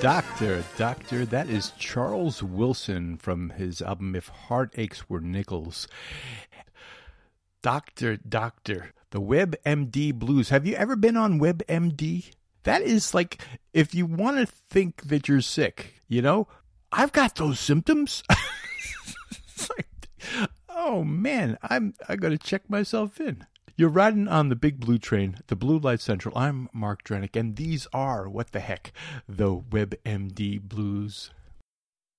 Doctor, that is Charles Wilson from his album If Heartaches Were Nickels. Doctor, the WebMD Blues. Have you ever been on WebMD? That is like, if you want to think that you're sick, you know, I've got those symptoms. It's like, oh man, I got to check myself in. You're riding on the big blue train, the Blue Light Central. I'm Mark Drenick, and these are, what the heck, the WebMD Blues.